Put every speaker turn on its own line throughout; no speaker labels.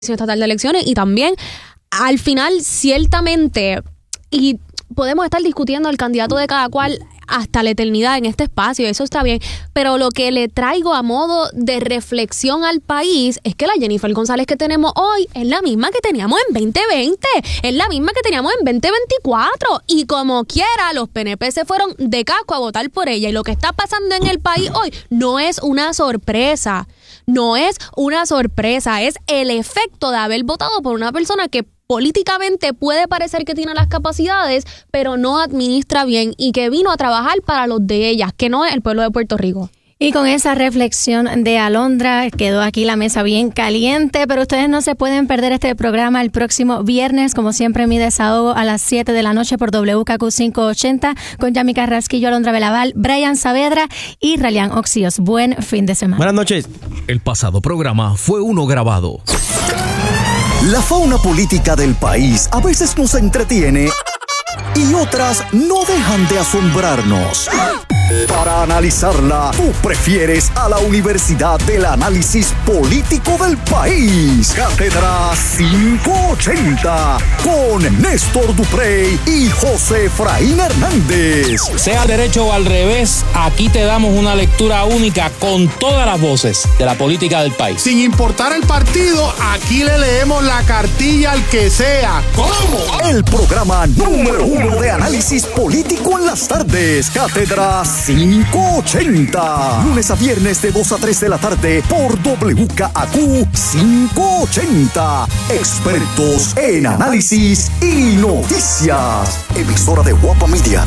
Estatal de Elecciones y también al final ciertamente, y podemos estar discutiendo el candidato de cada cual hasta la eternidad en este espacio, eso está bien, pero lo que le traigo a modo de reflexión al país es que la Jennifer González que tenemos hoy es la misma que teníamos en 2020, es la misma que teníamos en 2024, y como quiera los PNP se fueron de casco a votar por ella, y lo que está pasando en el país hoy no es una sorpresa. No es una sorpresa, es el efecto de haber votado por una persona que políticamente puede parecer que tiene las capacidades, pero no administra bien y que vino a trabajar para los de ellas, que no es el pueblo de Puerto Rico.
Y con esa reflexión de Alondra, quedó aquí la mesa bien caliente, pero ustedes no se pueden perder este programa el próximo viernes, como siempre, mi desahogo a las 7 de la noche por WKQ 580, con Yami Carrasquillo, Alondra Belaval, Brian Saavedra y Ralian Oxios. Buen fin de semana.
Buenas noches.
El pasado programa fue uno grabado.
La fauna política del país a veces nos entretiene y otras no dejan de asombrarnos. Para analizarla, tú prefieres a la Universidad del Análisis Político del País. Cátedra 580 con Néstor Duprey y José Efraín Hernández.
Sea al derecho o al revés, aquí te damos una lectura única con todas las voces de la política del país.
Sin importar el partido, aquí le leemos la cartilla al que sea. ¿Cómo?
El programa número 1 de análisis político en las tardes. Cátedra 580. Lunes a viernes de 2 a 3 de la tarde por WKAQ 580. Expertos en análisis y noticias. Emisora de Guapa Media.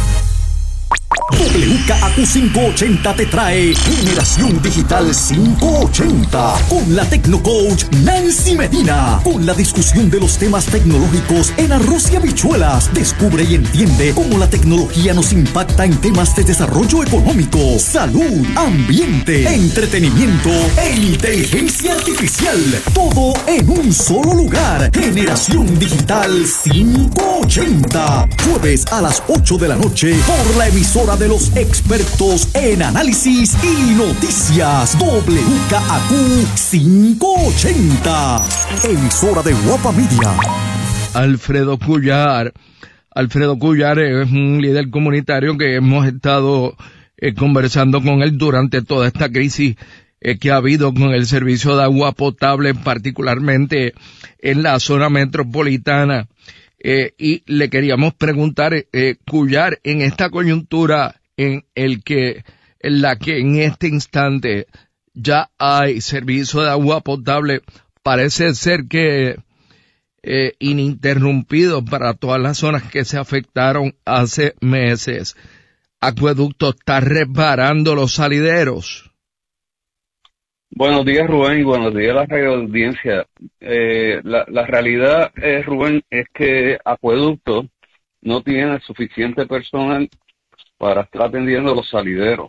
WKAQ 580 te trae Generación Digital 580 con la Tecnocoach Nancy Medina, con la discusión de los temas tecnológicos en arroz y habichuelas. Descubre y entiende cómo la tecnología nos impacta en temas de desarrollo económico, salud, ambiente, entretenimiento e inteligencia artificial. Todo en un solo lugar. Generación Digital 580. Jueves a las 8 de la noche por la emisora de los expertos en análisis y noticias. WKAQ 580. Emisora de Guapa Media.
Alfredo Cuyar es un líder comunitario que hemos estado conversando con él durante toda esta crisis que ha habido con el servicio de agua potable, particularmente en la zona metropolitana. Y le queríamos preguntar, Cuyar, en esta coyuntura en la que en este instante ya hay servicio de agua potable, parece ser que ininterrumpido para todas las zonas que se afectaron hace meses. Acueducto está reparando los salideros.
Buenos días, Rubén, y buenos días a la radio audiencia. La realidad, Rubén, es que Acueducto no tiene suficiente personal para estar atendiendo los salideros.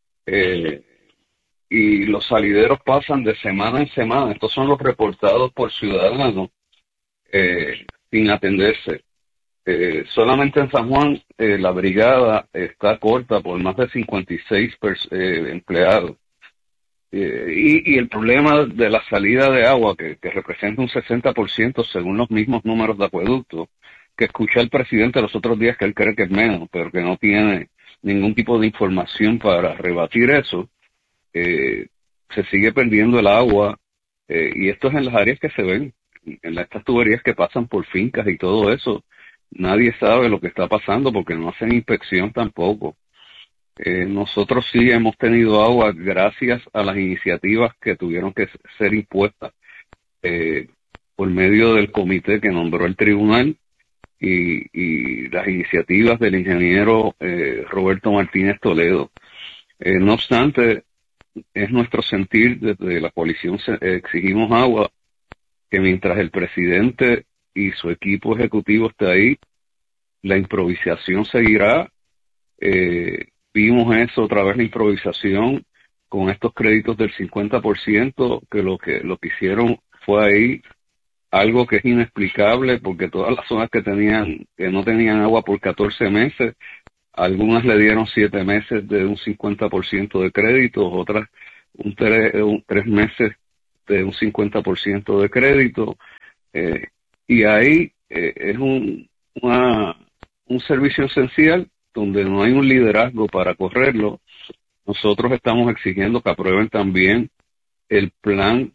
Y los salideros pasan de semana en semana. Estos son los reportados por ciudadanos sin atenderse. Solamente en San Juan la brigada está corta por más de 56 empleados. Y el problema de la salida de agua, que representa un 60% según los mismos números de Acueducto, que escuché al presidente los otros días que él cree que es menos, pero que no tiene ningún tipo de información para rebatir eso, se sigue perdiendo el agua, y esto es en las áreas que se ven, en estas tuberías que pasan por fincas y todo eso. Nadie sabe lo que está pasando porque no hacen inspección tampoco. Nosotros sí hemos tenido agua gracias a las iniciativas que tuvieron que ser impuestas por medio del comité que nombró el tribunal y las iniciativas del ingeniero Roberto Martínez Toledo. No obstante, es nuestro sentir desde la coalición Exigimos Agua que mientras el presidente y su equipo ejecutivo esté ahí, la improvisación seguirá. Vimos eso otra vez, la improvisación con estos créditos del 50%, que lo que hicieron fue ahí algo que es inexplicable, porque todas las zonas que no tenían agua por 14 meses, algunas le dieron 7 meses de un 50% de créditos, otras 3 de un 50% de crédito, y ahí es un servicio esencial donde no hay un liderazgo para correrlo. Nosotros estamos exigiendo que aprueben también el plan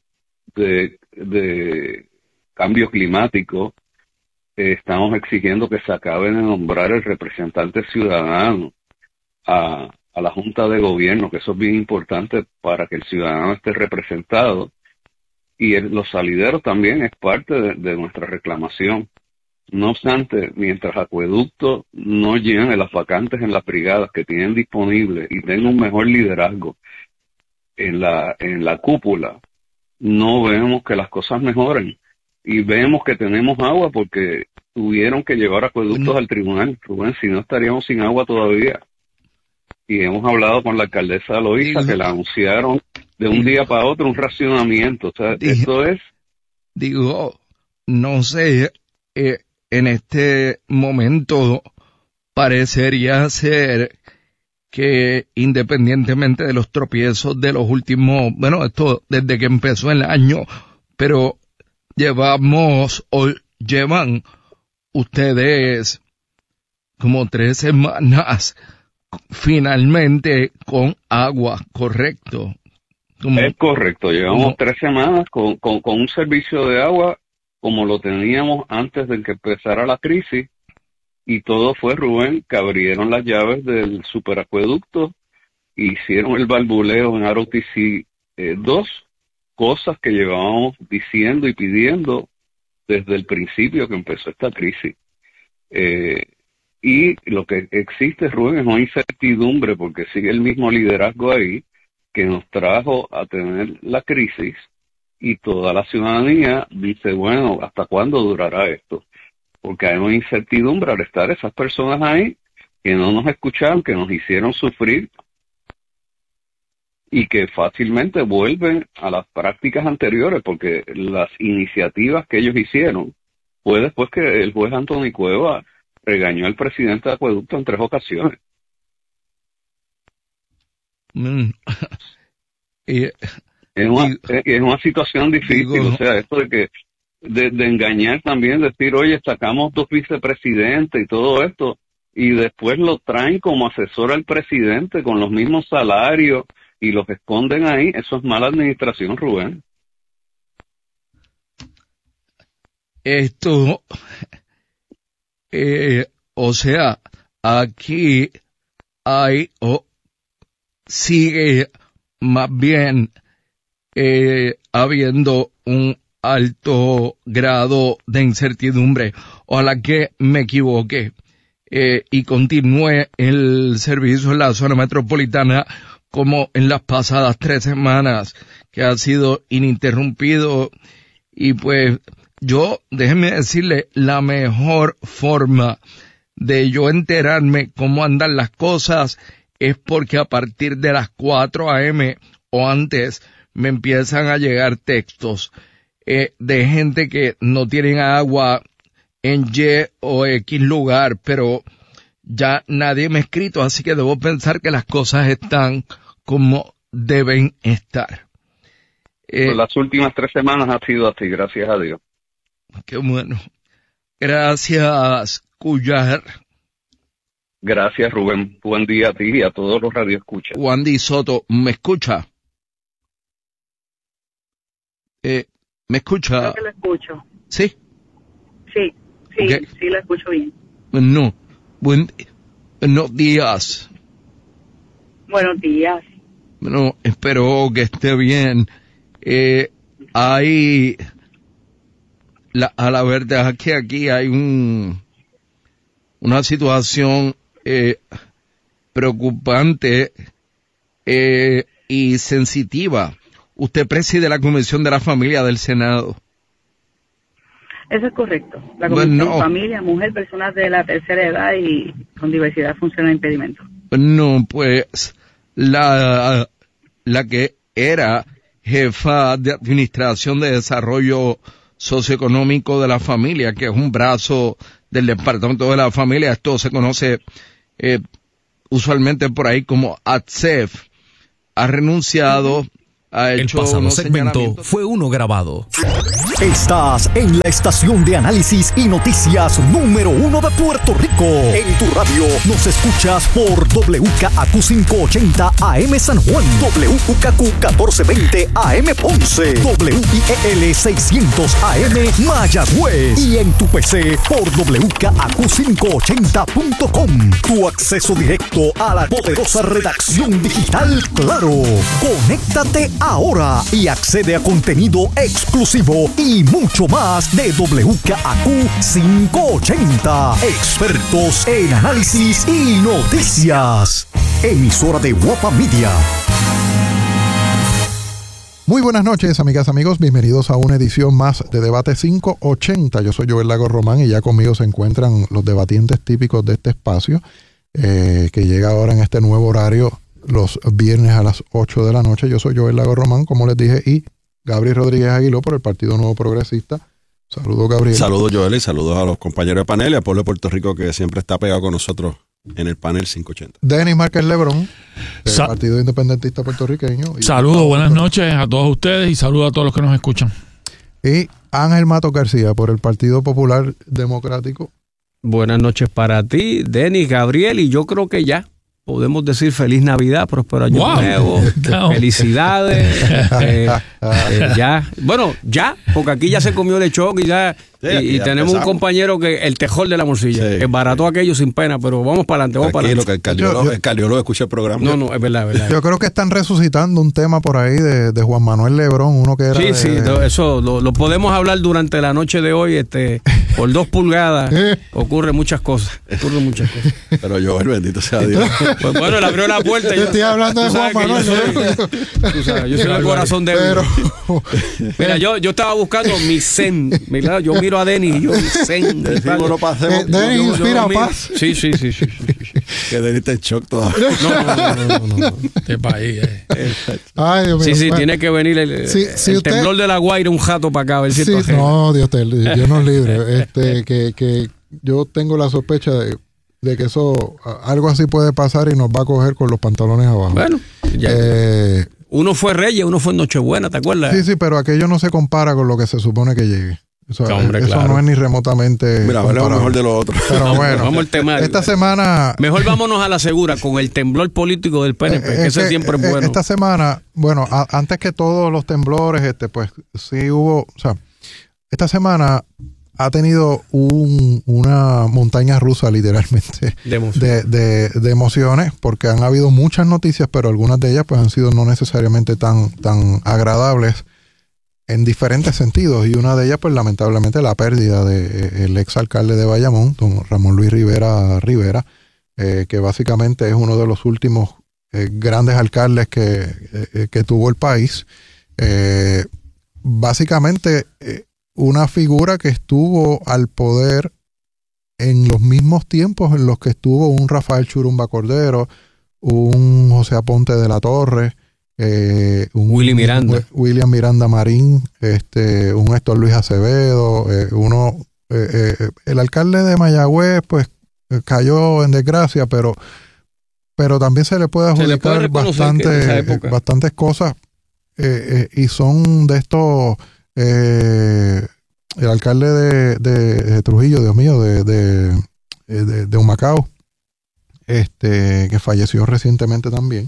de cambio climático. Estamos exigiendo que se acabe de nombrar el representante ciudadano a la Junta de Gobierno, que eso es bien importante para que el ciudadano esté representado. Y los salideros también es parte de nuestra reclamación. No obstante, mientras Acueducto no llene las vacantes en las brigadas que tienen disponibles y tenga un mejor liderazgo en la cúpula, no vemos que las cosas mejoren. Y vemos que tenemos agua porque tuvieron que llevar acueductos al tribunal, Rubén, si no estaríamos sin agua todavía. Y hemos hablado con la alcaldesa Loíza, que la anunciaron de un día para otro un racionamiento. O sea, esto es...
no sé, en este momento parecería ser que independientemente de los tropiezos de los últimos, bueno, esto desde que empezó el año, pero llevan ustedes como 3 semanas finalmente con agua, ¿correcto?
Es correcto, llevamos 3 semanas con un servicio de agua como lo teníamos antes de que empezara la crisis, y todo fue, Rubén, que abrieron las llaves del superacueducto, hicieron el balbuleo en ROTC 2, cosas que llevábamos diciendo y pidiendo desde el principio que empezó esta crisis. Y lo que existe, Rubén, es una incertidumbre porque sigue el mismo liderazgo ahí que nos trajo a tener la crisis, y toda la ciudadanía dice, bueno, ¿hasta cuándo durará esto? Porque hay una incertidumbre al estar esas personas ahí que no nos escucharon, que nos hicieron sufrir y que fácilmente vuelven a las prácticas anteriores, porque las iniciativas que ellos hicieron fue después que el juez Anthony Cueva regañó al presidente de Acueducto en 3 ocasiones. Es una situación difícil, o sea, esto de que de engañar también, decir, oye, sacamos 2 vicepresidentes y todo esto, y después lo traen como asesor al presidente con los mismos salarios y los esconden ahí. Eso es mala administración, Rubén.
Esto, o sea, aquí hay, sigue más bien habiendo un alto grado de incertidumbre. Ojalá que me equivoque y continúe el servicio en la zona metropolitana como en las pasadas 3 semanas, que ha sido ininterrumpido. Y pues déjeme decirle, la mejor forma de yo enterarme cómo andan las cosas es porque a partir de las 4 a.m. o antes me empiezan a llegar textos de gente que no tienen agua en Y o X lugar, pero ya nadie me ha escrito, así que debo pensar que las cosas están como deben estar.
Pues las últimas 3 semanas ha sido así, gracias a Dios.
Qué bueno. Gracias, Cuyar.
Gracias, Rubén. Buen día a ti y a todos los radioescuchas.
Wandy Soto, ¿me escucha? ¿Me escucha?
Creo que lo escucho.
¿Sí?
Sí,
Okay.
Sí, lo escucho bien.
No. Buenos días.
Buenos días.
Bueno, espero que esté bien. Hay... a la verdad es que aquí hay una situación preocupante y sensitiva. Usted preside la Comisión de la Familia del Senado.
Eso es correcto. La Comisión Familia, Mujer, Personas de la Tercera Edad y con diversidad funcional e impedimento.
No, pues la que era jefa de Administración de Desarrollo Socioeconómico de la Familia, que es un brazo del Departamento de la Familia, esto se conoce usualmente por ahí como ATSEF, ha renunciado ha
El
hecho
pasado
unos
segmento
señalamientos.
fue uno grabado.
Estás en la estación de análisis y noticias número 1 de Puerto Rico. En tu radio nos escuchas por WKAQ 580 AM San Juan, WKQ 1420 AM Ponce, WIEL 600 AM Mayagüez y en tu PC por WKAQ580.com. Tu acceso directo a la poderosa redacción digital Claro. Conéctate ahora y accede a contenido exclusivo y mucho más de WKAQ 580. Expertos en análisis y noticias. Emisora de Guapa Media.
Muy buenas noches, amigas, amigos. Bienvenidos a una edición más de Debate 580. Yo soy Joel Lago Román y ya conmigo se encuentran los debatientes típicos de este espacio, que llega ahora en este nuevo horario los viernes a las 8 de la noche. Yo soy Joel Lago Román, como les dije, y Gabriel Rodríguez Aguiló por el Partido Nuevo Progresista. Saludos, Gabriel.
Saludos, Joel, y saludos a los compañeros de panel y al pueblo de Puerto Rico que siempre está pegado con nosotros en el panel 580.
Denis Márquez Lebrón, del Partido Independentista Puertorriqueño.
Saludos, buenas noches a todos ustedes y saludos a todos los que nos escuchan.
Y Ángel Matos García, por el Partido Popular Democrático.
Buenas noches para ti, Denis, Gabriel, y yo creo que ya podemos decir feliz Navidad, próspero año nuevo, felicidades, ya, bueno, ya, porque aquí ya se comió lechón y ya,
sí,
y
ya
tenemos
empezamos.
un compañero que el tejol de la morcilla,
Sí.
que barató aquello sin pena, pero vamos para adelante, vamos para
Tranquilo,
adelante.
que el cardiólogo escucha el programa.
No, es verdad, es verdad.
Yo creo que están resucitando un tema por ahí de Juan Manuel Lebrón, uno que era
Sí, eso lo podemos hablar durante la noche de hoy, por 2 pulgadas, ocurren muchas cosas.
Pero Joel, bendito sea Dios.
Pues bueno, le abrió la puerta.
Yo estoy hablando de Juan Manuel.
Tú sabes, yo soy el corazón débil. Mira, yo estaba buscando mi zen. Mira, yo miro a Denis y yo mi zen.
Denis inspira paz.
Sí.
Que Denis está en shock todavía.
No.
Este país.
Ay, Dios mío.
Sí,
Bueno,
tiene que venir el
usted-
temblor de la Guaira, un jato para acá, a ver si esto
Sí, no, Dios nos libre. Que yo tengo la sospecha de que eso, algo así puede pasar y nos va a coger con los pantalones abajo.
Bueno, ya. Uno fue Reyes, uno fue Nochebuena, ¿te acuerdas?
Sí, pero aquello no se compara con lo que se supone que llegue. Eso
claro.
no es ni remotamente.
Mira, hablemos mejor de lo otro.
Pero bueno,
vamos al tema.
Esta semana.
Mejor vámonos a la segura con el temblor político del PNP, que ese siempre es bueno.
Esta semana, bueno, antes que todos los temblores, pues sí hubo. O sea, esta semana ha tenido una montaña rusa, literalmente, de emociones, porque han habido muchas noticias, pero algunas de ellas pues han sido no necesariamente tan agradables en diferentes sentidos, y una de ellas pues lamentablemente la pérdida del exalcalde de Bayamón, don Ramón Luis Rivera, que básicamente es uno de los últimos grandes alcaldes que tuvo el país. Básicamente una figura que estuvo al poder en los mismos tiempos en los que estuvo un Rafael Churumba Cordero, un José Aponte de la Torre, un William Miranda Marín, un Héctor Luis Acevedo, el alcalde de Mayagüez pues cayó en desgracia, pero también se le puede adjudicar bastantes cosas, y son de estos, el alcalde de Trujillo, Dios mío, de Humacao, que falleció recientemente también.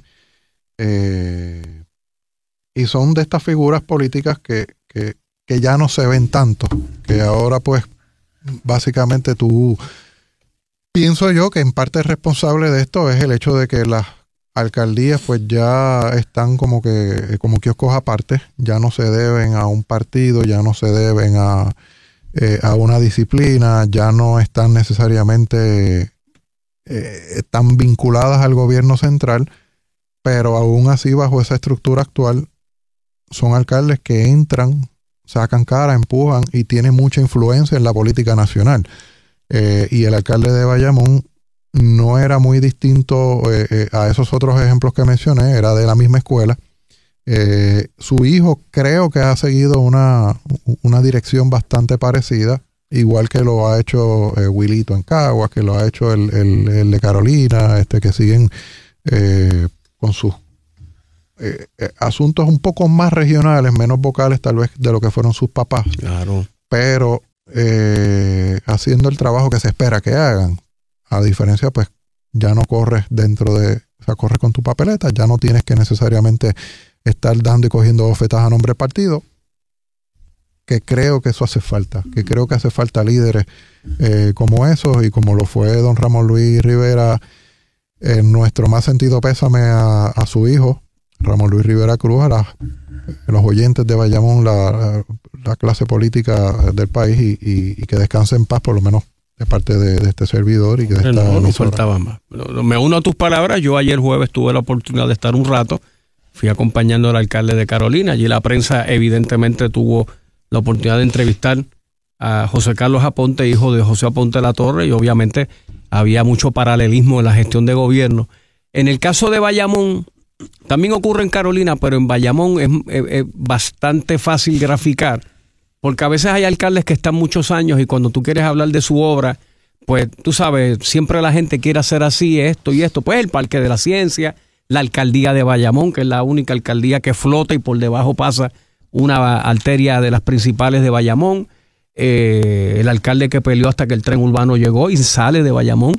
Y son de estas figuras políticas que ya no se ven tanto, que ahora pues básicamente pienso yo que en parte responsable de esto es el hecho de que las alcaldías pues ya están como kioscos aparte, ya no se deben a un partido, ya no se deben a una disciplina, ya no están necesariamente tan vinculadas al gobierno central, pero aún así bajo esa estructura actual son alcaldes que entran, sacan cara, empujan y tienen mucha influencia en la política nacional. Y el alcalde de Bayamón no era muy distinto a esos otros ejemplos que mencioné, era de la misma escuela. Su hijo creo que ha seguido una dirección bastante parecida, igual que lo ha hecho Wilito en Caguas, que lo ha hecho el de Carolina, que siguen con sus asuntos un poco más regionales, menos vocales tal vez de lo que fueron sus papás.
Claro.
Pero haciendo el trabajo que se espera que hagan. A diferencia, pues, ya no corres corres con tu papeleta, ya no tienes que necesariamente estar dando y cogiendo bofetas a nombre del partido, que creo que eso hace falta, que creo que hace falta líderes como esos, y como lo fue don Ramón Luis Rivera, en nuestro más sentido pésame a su hijo, Ramón Luis Rivera Cruz, a los oyentes de Bayamón, la clase política del país, y que descanse en paz, por lo menos de parte de este servidor y que de esta
no faltaba más. Me uno a tus palabras. Yo ayer jueves tuve la oportunidad de estar un rato, fui acompañando al alcalde de Carolina. Allí la prensa evidentemente tuvo la oportunidad de entrevistar a José Carlos Aponte, hijo de José Aponte La Torre, y obviamente había mucho paralelismo en la gestión de gobierno. En el caso de Bayamón, también ocurre en Carolina, pero en Bayamón es bastante fácil graficar, porque a veces hay alcaldes que están muchos años y cuando tú quieres hablar de su obra, pues tú sabes, siempre la gente quiere hacer así, esto y esto. Pues el Parque de la Ciencia, la alcaldía de Bayamón, que es la única alcaldía que flota y por debajo pasa una arteria de las principales de Bayamón. El alcalde que peleó hasta que el tren urbano llegó y sale de Bayamón.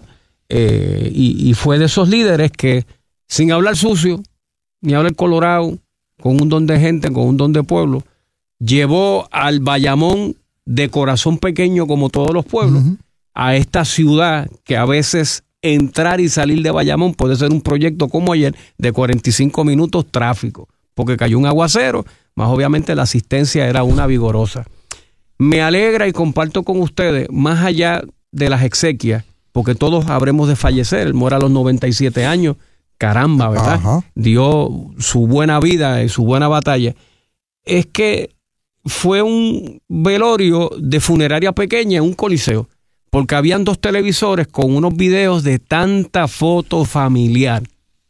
Y fue de esos líderes que, sin hablar sucio, ni hablar colorado, con un don de gente, con un don de pueblo, llevó al Bayamón de corazón pequeño, como todos los pueblos, a esta ciudad que a veces entrar y salir de Bayamón puede ser un proyecto como ayer de 45 minutos tráfico, porque cayó un aguacero, más obviamente la asistencia era una vigorosa. Me alegra y comparto con ustedes, más allá de las exequias, porque todos habremos de fallecer. Él muere a los 97 años, caramba, ¿verdad? Ajá. Dio su buena vida y su buena batalla. Es que fue un velorio de funeraria pequeña en un coliseo, porque habían 2 televisores con unos videos de tanta foto familiar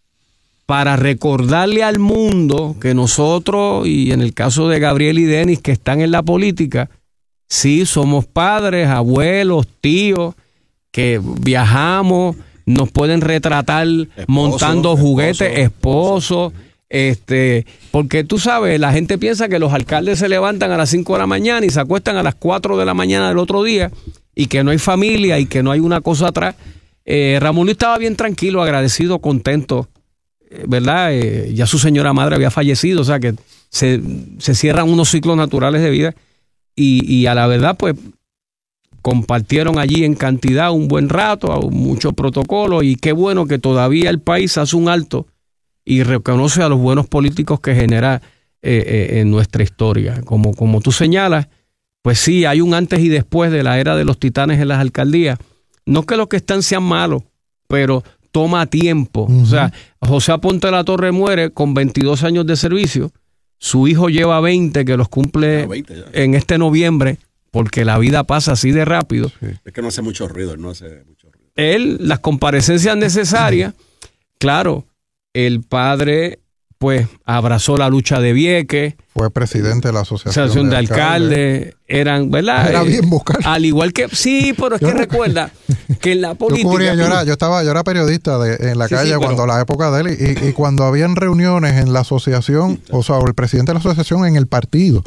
para recordarle al mundo que nosotros, y en el caso de Gabriel y Denis, que están en la política, sí, somos padres, abuelos, tíos, que viajamos, nos pueden retratar montando juguetes, esposos, porque tú sabes, la gente piensa que los alcaldes se levantan a las 5 de la mañana y se acuestan a las 4 de la mañana del otro día, y que no hay familia y que no hay una cosa atrás. Ramón Luis estaba bien tranquilo, agradecido, contento, ¿verdad? Ya su señora madre había fallecido, o sea que se cierran unos ciclos naturales de vida, y a la verdad, pues, compartieron allí en cantidad un buen rato, mucho protocolo, y qué bueno que todavía el país hace un alto y reconoce a los buenos políticos que genera en nuestra historia. Como tú señalas, pues sí, hay un antes y después de la era de los titanes en las alcaldías. No que los que están sean malos, pero toma tiempo. O sea, José Aponte La Torre muere con 22 años de servicio. Su hijo lleva 20, que los cumple en este noviembre, porque la vida pasa así de rápido.
Sí. Es que no hace mucho ruido, no hace mucho ruido.
Él, las comparecencias necesarias, claro, el padre pues abrazó la lucha de Vieques.
Fue presidente de la Asociación
de Alcaldes. Eran, ¿verdad?
Era bien vocal.
Al igual que, sí, pero es que recuerda que en la política...
Yo era periodista en la calle cuando la época de él, y cuando habían reuniones en la asociación, o sea, el presidente de la asociación en el partido,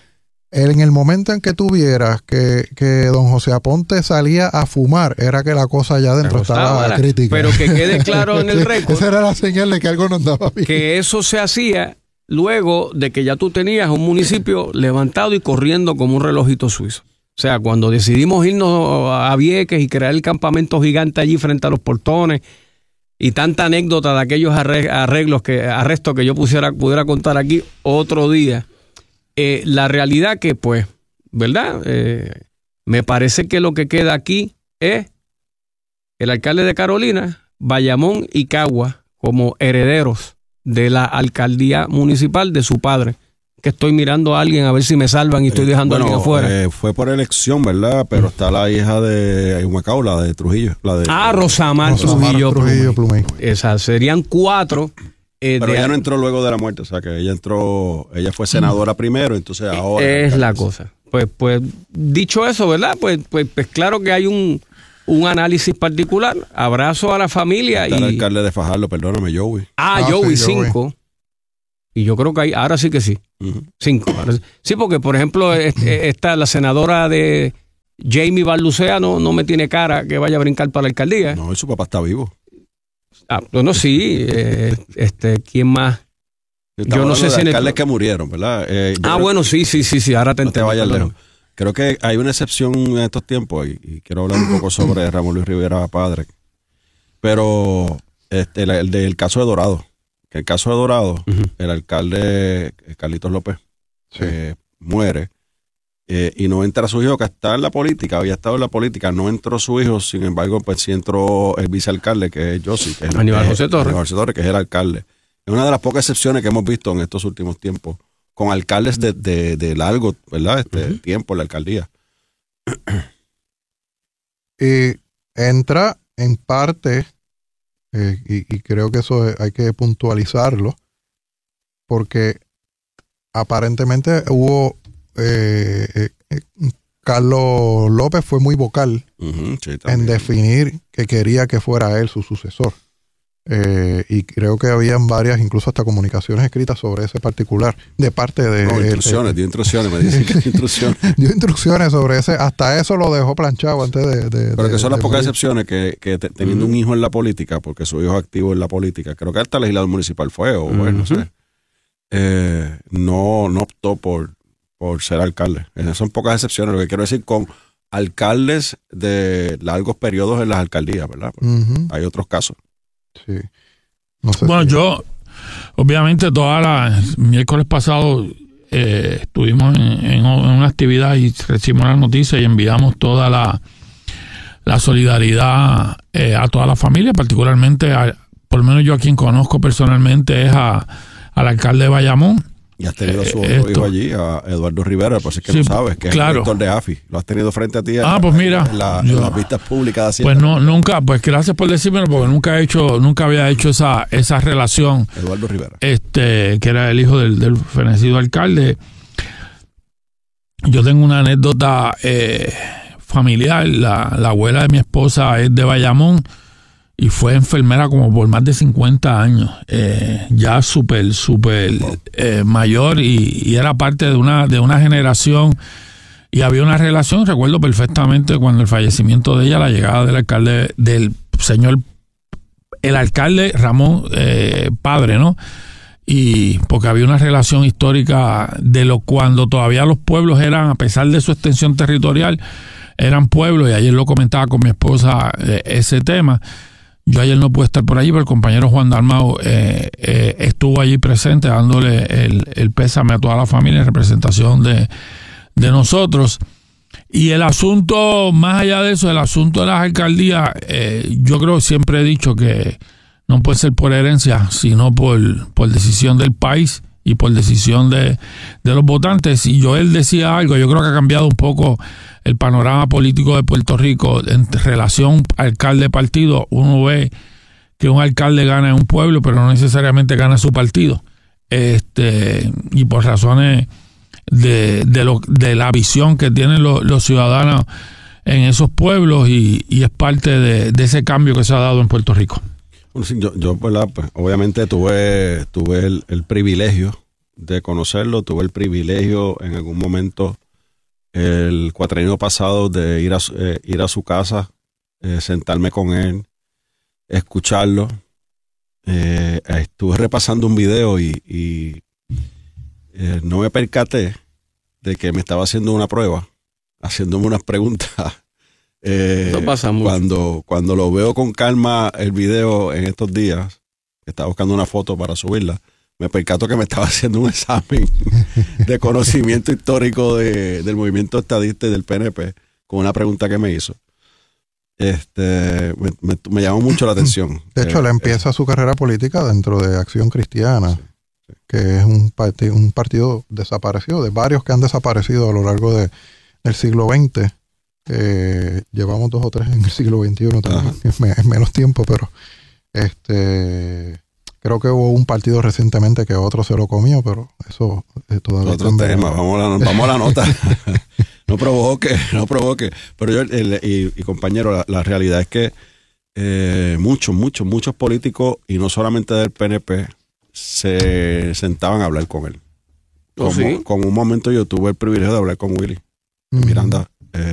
en el momento en que tuvieras que don José Aponte salía a fumar, era que la cosa allá adentro estaba crítica.
Pero que quede claro en el récord.
Esa era la señal de que algo no andaba bien.
Que eso se hacía luego de que ya tú tenías un municipio levantado y corriendo como un relojito suizo. O sea, cuando decidimos irnos a Vieques y crear el campamento gigante allí frente a los portones, y tanta anécdota de aquellos arrestos que yo pudiera contar aquí otro día. La realidad que, pues, ¿verdad? Me parece que lo que queda aquí es el alcalde de Carolina, Bayamón y Cagua como herederos de la alcaldía municipal de su padre. Que estoy mirando a alguien a ver si me salvan y estoy dejando a alguien afuera.
Fue por elección, ¿verdad? Pero está la hija de Humacao, la de Trujillo.
Rosamar Trujillo Plumey. Esas serían 4.
Pero ella no entró luego de la muerte, o sea que ella fue senadora primero, entonces ahora...
Es la cosa. Pues dicho eso, ¿verdad? Pues claro que hay un análisis particular. Abrazo a la familia.
Está el alcalde de Fajardo, perdóname, Joey.
Joey 5. Y yo creo que ahora sí que sí. 5. Sí, porque por ejemplo, la senadora de Jamie Barlucea no me tiene cara que vaya a brincar para la alcaldía.
No, y su papá está vivo.
Bueno, sí. ¿Quién más?
Yo no sé si alcaldes que murieron, ¿verdad?
Bueno, sí. Ahora te entiendo.
Vayas lejos. Creo que hay una excepción en estos tiempos y quiero hablar un poco sobre Ramón Luis Rivera padre. Pero el del caso de Dorado. Que el caso de Dorado, el alcalde Carlitos López muere y no entra su hijo, que está en la política, había estado en la política, no entró su hijo, sin embargo, pues sí entró el vicealcalde, que es Yossi, que es
Aníbal José Torres.
Aníbal José Torres, que es el alcalde. Es una de las pocas excepciones que hemos visto en estos últimos tiempos, con alcaldes de largo, ¿verdad? Tiempo en la alcaldía.
Y entra en parte, y creo que eso hay que puntualizarlo, porque aparentemente hubo Carlos López fue muy vocal en definir que quería que fuera él su sucesor. Y creo que habían varias, incluso hasta comunicaciones escritas sobre ese particular, de parte de...
dio instrucciones, me dicen que dio instrucciones.
Dio instrucciones sobre ese, hasta eso lo dejó planchado antes de
Pero que son las pocas excepciones que teniendo un hijo en la política, porque su hijo es activo en la política, creo que hasta legislador municipal fue, o bueno, no sé, no optó por ser alcalde. Esas son pocas excepciones, lo que quiero decir con alcaldes de largos periodos en las alcaldías, ¿verdad? Hay otros casos.
Sí. No sé
yo, obviamente, miércoles pasado estuvimos en una actividad y recibimos la noticia y enviamos toda la solidaridad a toda la familia, particularmente, por lo menos yo a quien conozco personalmente es al alcalde de Bayamón.
Y has tenido a su otro hijo allí, a Eduardo Rivera, pues es que no sabes, que es el director de AFI. Lo has tenido frente a ti
pues mira,
en las vistas públicas de Hacienda.
Pues nunca, pues gracias por decírmelo, porque nunca había hecho esa relación.
Eduardo Rivera.
Que era el hijo del fenecido alcalde. Yo tengo una anécdota familiar. La abuela de mi esposa es de Bayamón y fue enfermera como por más de 50 años, ya súper mayor y era parte de una generación y había una relación. Recuerdo perfectamente cuando el fallecimiento de ella, la llegada del señor, el alcalde Ramón padre, ¿no? Y porque había una relación histórica cuando todavía los pueblos eran, a pesar de su extensión territorial, eran pueblos, y ayer lo comentaba con mi esposa ese tema. Yo ayer no pude estar por allí, pero el compañero Juan Dalmau estuvo allí presente dándole el pésame a toda la familia en representación de nosotros. Y el asunto, más allá de eso, el asunto de las alcaldías, yo creo, siempre he dicho que no puede ser por herencia, sino por decisión del país y por decisión de los votantes. Y Joel decía algo, yo creo que ha cambiado un poco el panorama político de Puerto Rico en relación alcalde-partido. Uno ve que un alcalde gana en un pueblo, pero no necesariamente gana su partido. Y por razones de la visión que tienen los ciudadanos en esos pueblos, y es parte de ese cambio que se ha dado en Puerto Rico.
Bueno, sí, yo pues, obviamente tuve el privilegio de conocerlo, tuve el privilegio en algún momento el cuatrienio pasado de ir a su casa, sentarme con él, escucharlo. Estuve repasando un video y no me percaté de que me estaba haciendo una prueba, haciéndome unas preguntas.
Eso pasa mucho.
Cuando lo veo con calma el video en estos días, estaba buscando una foto para subirla, me percato que me estaba haciendo un examen de conocimiento histórico del movimiento estadista y del PNP con una pregunta que me hizo. Me llamó mucho la atención.
De hecho, él empieza su carrera política dentro de Acción Cristiana, que es un partido desaparecido, de varios que han desaparecido a lo largo del siglo XX. Llevamos 2 o 3 en el siglo XXI también, es menos tiempo, pero creo que hubo un partido recientemente que otro se lo comió, pero eso todavía
otro tema. Vamos a la nota. No provoque. Pero yo y compañero, la realidad es que muchos políticos, y no solamente del PNP, se sentaban a hablar con él.
¿Sí?
Como un momento yo tuve el privilegio de hablar con Willy Miranda.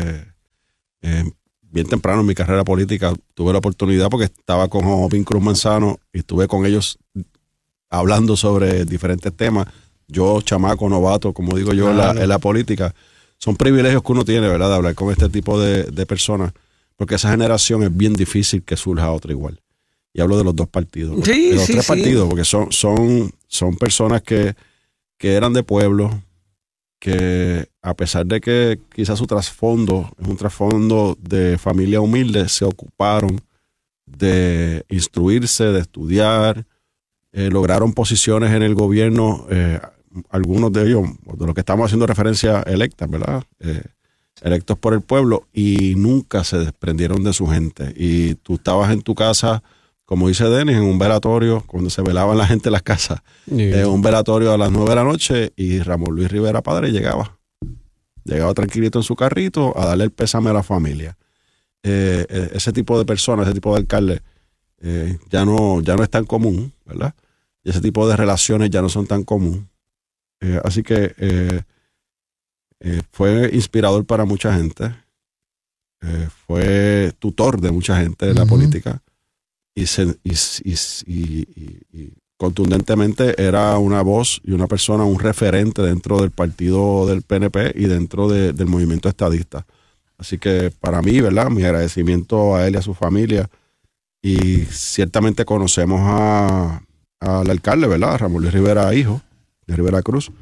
Bien temprano en mi carrera política tuve la oportunidad porque estaba con Jovín Cruz Manzano y estuve con ellos hablando sobre diferentes temas. Yo, chamaco, novato, como digo yo, en la política. Son privilegios que uno tiene, ¿verdad?, de hablar con este tipo de personas, porque esa generación es bien difícil que surja otra igual. Y hablo de los dos partidos, de los tres partidos, porque son personas que eran de pueblo, que a pesar de que quizás su trasfondo es un trasfondo de familia humilde, se ocuparon de instruirse, de estudiar, lograron posiciones en el gobierno, algunos de ellos, de los que estamos haciendo referencia, electas, ¿verdad? Electos por el pueblo, y nunca se desprendieron de su gente. Y tú estabas en tu casa, como dice Denis, en un velatorio, cuando se velaban la gente en las casas, un velatorio a las 9 de la noche, y Ramón Luis Rivera Padre llegaba tranquilito en su carrito a darle el pésame a la familia. Ese tipo de personas, ese tipo de alcaldes, ya no es tan común, ¿verdad? Y ese tipo de relaciones ya no son tan común. Así que fue inspirador para mucha gente, fue tutor de mucha gente de la política, y contundentemente era una voz y una persona, un referente dentro del partido del PNP y dentro del movimiento estadista. Así que para mí, ¿verdad?, mi agradecimiento a él y a su familia. Y ciertamente conocemos al alcalde, ¿verdad?, Ramón Luis Rivera, hijo de Rivera Cruz,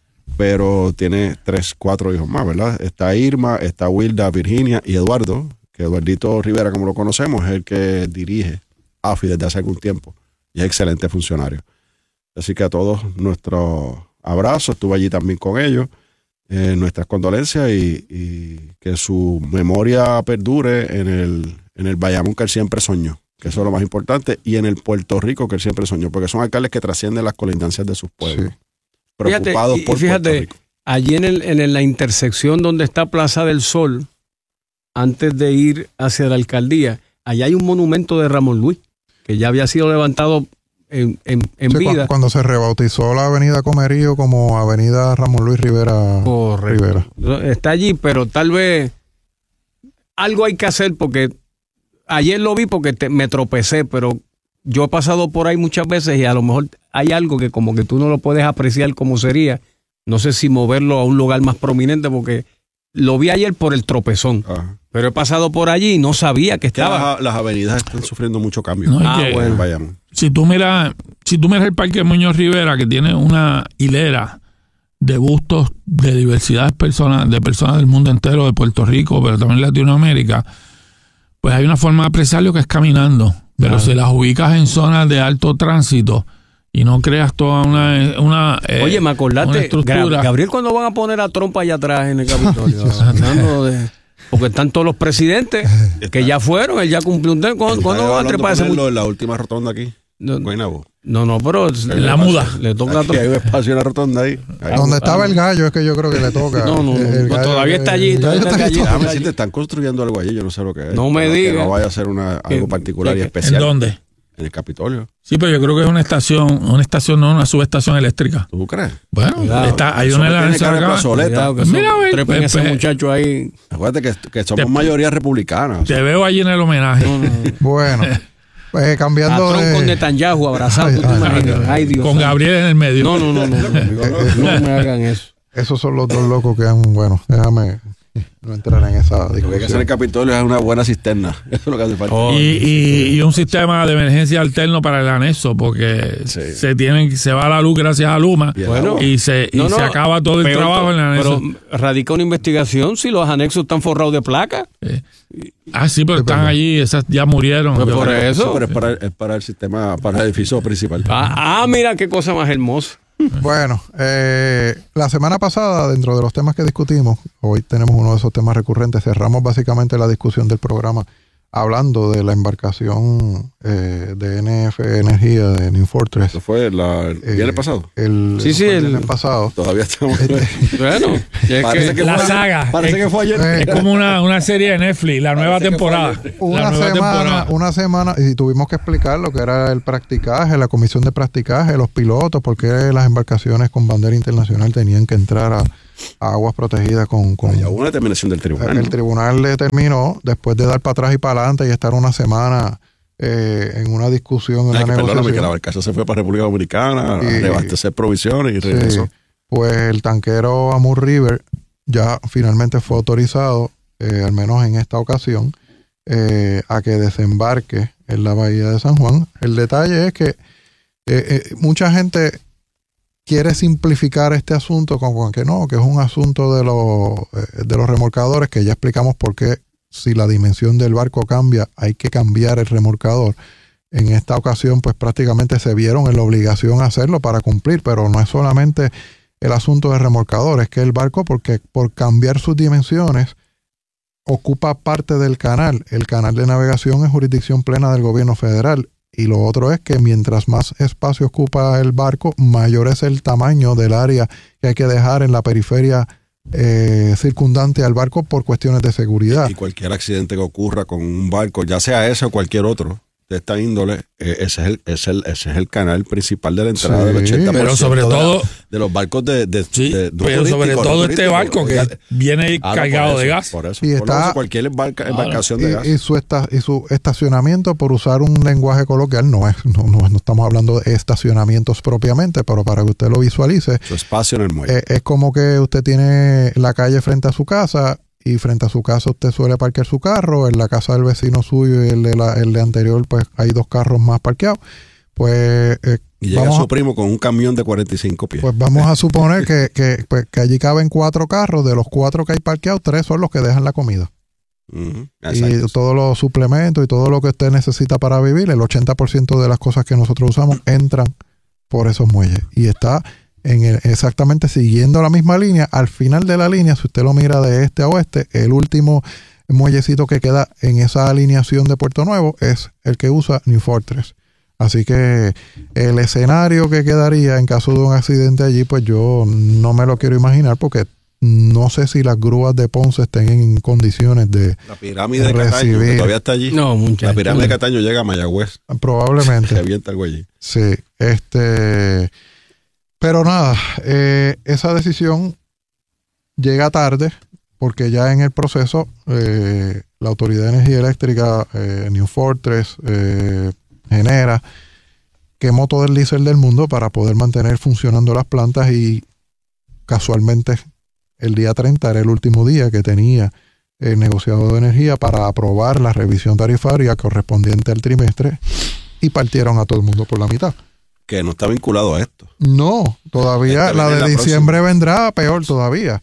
pero tiene 4 hijos más, ¿verdad? Está Irma, está Wilda, Virginia y Eduardo, que Eduardito Rivera, como lo conocemos, es el que dirige AFI desde hace algún tiempo y es excelente funcionario. Así que a todos nuestros abrazos, estuve allí también con ellos, nuestras condolencias y que su memoria perdure en el Bayamón que él siempre soñó, que eso es lo más importante, y en el Puerto Rico que él siempre soñó, porque son alcaldes que trascienden las colindancias de sus pueblos. Sí. Preocupados por Puerto Rico.
Allí en la intersección donde está Plaza del Sol, antes de ir hacia la alcaldía, allá hay un monumento de Ramón Luis, que ya había sido levantado en vida.
Cuando se rebautizó la avenida Comerío como avenida Ramón Luis Rivera.
Correcto. Rivera. Está allí, pero tal vez algo hay que hacer, porque ayer lo vi porque me tropecé, pero yo he pasado por ahí muchas veces y a lo mejor hay algo que como que tú no lo puedes apreciar como sería. No sé si moverlo a un lugar más prominente, porque lo vi ayer por el tropezón. Ajá. Pero he pasado por allí y no sabía que estaba.
Las avenidas están sufriendo mucho cambio.
No, bueno.
Vayamos.
Si tú miras el Parque Muñoz Rivera, que tiene una hilera de bustos de diversidad de personas del mundo entero, de Puerto Rico, pero también Latinoamérica, pues hay una forma de apreciarlo que es caminando. Pero si las ubicas en zonas de alto tránsito y no creas toda una
oye, me acordaste, Gabriel, cuando van a poner a Trump allá atrás en el Capitolio, porque están todos los presidentes que ya fueron, él ya cumplió un tiempo. ¿Cuándo va a trepar ese
en la última rotonda aquí? Guaynabo.
No, pero
la muda.
Le toca
aquí hay un espacio en la rotonda ahí.
Donde estaba el gallo es que yo creo que le toca.
No, todavía está allí.
Si te están construyendo algo allí, yo no sé lo que es.
No me digas.
Que no vaya a ser algo particular y especial.
¿En dónde?
En el Capitolio.
Sí, pero yo creo que es una estación, no una subestación eléctrica.
¿Tú crees?
Bueno, hay una
de
Mira, trepen ese muchacho ahí.
Acuérdate que somos mayoría republicana.
Te veo allí en el homenaje.
Bueno. Cambiando
a Trump con Netanyahu abrazado, ay, Dios.
Con Gabriel en el medio.
No me hagan eso.
Esos son los dos locos que han, bueno, déjame no entrar en esa discusión.
Lo que hay que hacer en el Capitolio es una buena cisterna. Eso es lo que hace falta.
Y un sistema de emergencia alterno para el anexo, porque se va la luz gracias a Luma y se acaba todo el trabajo en el anexo.
Pero radica una investigación si los anexos están forrados de placa.
Sí, pero están allí, esas ya murieron.
Pues por eso.
Pero es para el sistema, para el edificio principal.
Mira qué cosa más hermosa.
Bueno, la semana pasada, dentro de los temas que discutimos, hoy tenemos uno de esos temas recurrentes, cerramos básicamente la discusión del programa hablando de la embarcación de NF Energía de New Fortress.
¿Eso fue el viernes pasado?
El viernes pasado.
Todavía estamos...
Bueno,
parece que la saga.
Parece que fue ayer.
Es como una serie de Netflix, la nueva temporada.
Una semana, y tuvimos que explicar lo que era el practicaje, la comisión de practicaje, los pilotos, porque las embarcaciones con bandera internacional tenían que entrar a aguas protegidas con
ya hubo una determinación del tribunal.
El tribunal determinó, después de dar para atrás y para adelante y estar una semana en una discusión, en una negociación.
Perdóname, que la barcaza se fue para República Dominicana a reabastecer provisiones y regresó.
Sí, pues el tanquero Amur River ya finalmente fue autorizado, al menos en esta ocasión, a que desembarque en la bahía de San Juan. El detalle es que mucha gente quiere simplificar este asunto con que no, que es un asunto de los remolcadores, que ya explicamos por qué, si la dimensión del barco cambia, hay que cambiar el remolcador. En esta ocasión, pues prácticamente se vieron en la obligación a hacerlo para cumplir, pero no es solamente el asunto del remolcador, es que el barco, porque por cambiar sus dimensiones, ocupa parte del canal. El canal de navegación es jurisdicción plena del gobierno federal. Y lo otro es que mientras más espacio ocupa el barco, mayor es el tamaño del área que hay que dejar en la periferia circundante al barco por cuestiones de seguridad.
Y cualquier accidente que ocurra con un barco, ya sea ese o cualquier otro de esta índole, ese es el canal principal de la entrada del 80%.
Pero sobre todo
de los barcos
pero sobre todo este barco que viene cargado de gas.
Por eso,
y está,
cualquier embarcación de gas.
Y su estacionamiento, por usar un lenguaje coloquial, no estamos hablando de estacionamientos propiamente, pero para que usted lo visualice.
Su espacio en el muelle.
Es como que usted tiene la calle frente a su casa, y frente a su casa usted suele parquear su carro, en la casa del vecino suyo y el de anterior, pues hay 2 carros más parqueados. Pues
y llega su primo con un camión de 45 pies.
Pues vamos a suponer que allí caben 4 carros, de los 4 que hay parqueados, 3 son los que dejan la comida. Y todos los suplementos y todo lo que usted necesita para vivir, el 80% de las cosas que nosotros usamos entran por esos muelles. Y está exactamente siguiendo la misma línea. Al final de la línea, si usted lo mira de este a oeste, el último muellecito que queda en esa alineación de Puerto Nuevo es el que usa New Fortress. Así que el escenario que quedaría en caso de un accidente allí, pues yo no me lo quiero imaginar, porque no sé si las grúas de Ponce estén en condiciones de
la pirámide de Cataño, que todavía está allí.
No, muchachos.
La pirámide de Cataño llega a Mayagüez.
Probablemente.
Se avienta algo allí.
Sí, pero nada, esa decisión llega tarde, porque ya en el proceso la Autoridad de Energía Eléctrica, New Fortress, Genera, quemó todo el diésel del mundo para poder mantener funcionando las plantas, y casualmente el día 30 era el último día que tenía el negociado de energía para aprobar la revisión tarifaria correspondiente al trimestre, y partieron a todo el mundo por la mitad.
Que no está vinculado a esto.
No, todavía la de diciembre vendrá peor todavía.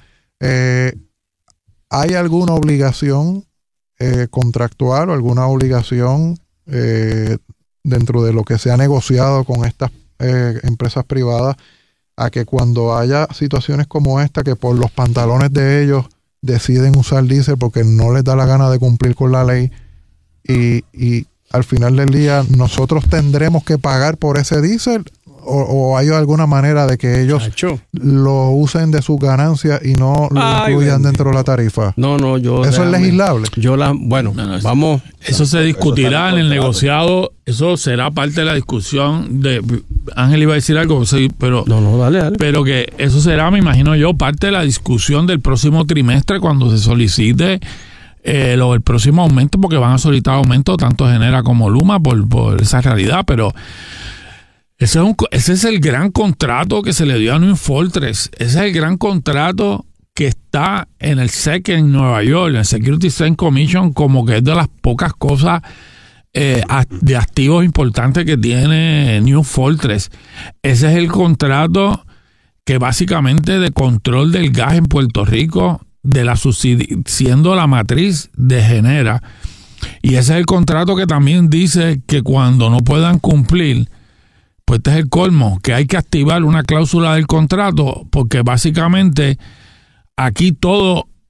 ¿Hay alguna obligación contractual o alguna obligación dentro de lo que se ha negociado con estas empresas privadas a que cuando haya situaciones como esta, que por los pantalones de ellos deciden usar diésel porque no les da la gana de cumplir con la ley, y al final del día nosotros tendremos que pagar por ese diésel, o hay alguna manera de que ellos lo usen de sus ganancias y no lo incluyan dentro de la tarifa?
No,
eso es legislable.
Vamos.
Eso se discutirá en el negociado. Eso será parte de la discusión de Ángel. Iba a decir algo, sí, pero
dale.
Pero que eso será, me imagino yo, parte de la discusión del próximo trimestre, cuando se solicite el próximo aumento, porque van a solicitar aumento tanto Genera como Luma por esa realidad. Pero ese es el gran contrato que se le dio a New Fortress. Ese es el gran contrato que está en el SEC en Nueva York, en el Security Exchange Commission, como que es de las pocas cosas de activos importantes que tiene New Fortress. Ese es el contrato que básicamente de control del gas en Puerto Rico, siendo la matriz de Genera. Y ese es el contrato que también dice que cuando no puedan cumplir, pues este es el colmo, que hay que activar una cláusula del contrato, porque básicamente aquí todo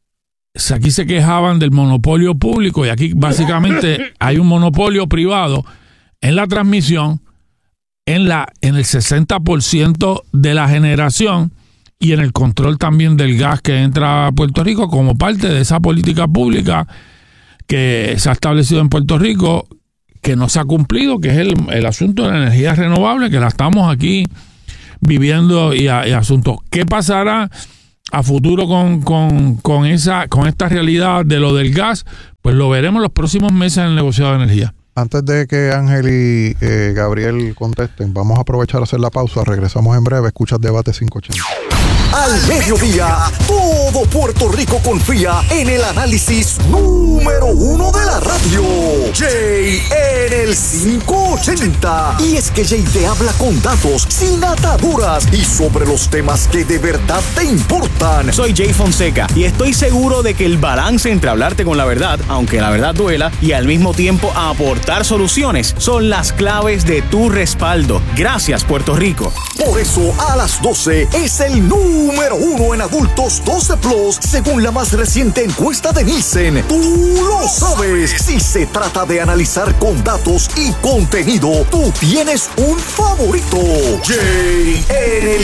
aquí se quejaban del monopolio público y aquí básicamente hay un monopolio privado en la transmisión, en el 60% de la generación y en el control también del gas que entra a Puerto Rico como parte de esa política pública que se ha establecido en Puerto Rico, que no se ha cumplido, que es el asunto de la energía renovable, que la estamos aquí viviendo y asuntos. ¿Qué pasará a futuro con esta realidad de lo del gas? Pues lo veremos los próximos meses en el negociado de energía.
Antes de que Ángel y Gabriel contesten, vamos a aprovechar a hacer la pausa. Regresamos en breve. Escuchas Debate 580.
Al mediodía, todo Puerto Rico confía en el análisis número 1 de la radio. Jay en el 580. Y es que Jay te habla con datos, sin ataduras y sobre los temas que de verdad te importan.
Soy Jay Fonseca y estoy seguro de que el balance entre hablarte con la verdad, aunque la verdad duela, y al mismo tiempo aportar soluciones son las claves de tu respaldo. Gracias, Puerto Rico.
Por eso, a las 12 es el número 1 en adultos 12 plus, según la más reciente encuesta de Nielsen. Tú lo sabes. Si se trata de analizar con datos y contenido, tú tienes un favorito. Jay en el